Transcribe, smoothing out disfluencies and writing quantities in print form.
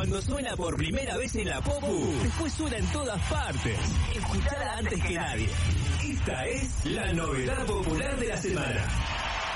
Cuando suena por primera vez en la Popu, después suena en todas partes. Escuchada antes que nadie. Esta es la novedad popular de la semana.